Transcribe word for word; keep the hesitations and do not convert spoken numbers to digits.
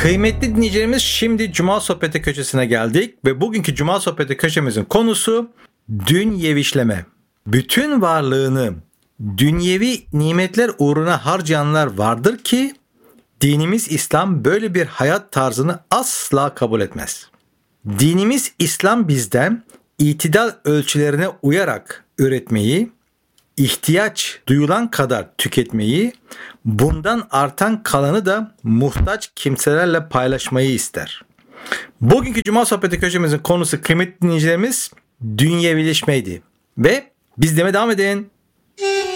Kıymetli dinleyicilerimiz, şimdi Cuma Sohbeti köşesine geldik ve bugünkü Cuma Sohbeti köşemizin konusu dünyevişleme. Bütün varlığını dünyevi nimetler uğruna harcayanlar vardır ki dinimiz İslam böyle bir hayat tarzını asla kabul etmez. Dinimiz İslam bizden itidal ölçülerine uyarak üretmeyi, ihtiyaç duyulan kadar tüketmeyi, bundan artan kalanı da muhtaç kimselerle paylaşmayı ister. Bugünkü Cuma Sohbeti köşemizin konusu kıymetli dinleyicilerimiz dünyevileşmeydi. Ve biz deme devam edin.